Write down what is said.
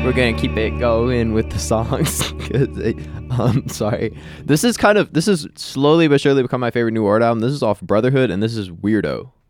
We're gonna keep it going with the songs. Sorry. This is slowly but surely become my favorite New Order album. This is off Brotherhood, and this is Weirdo.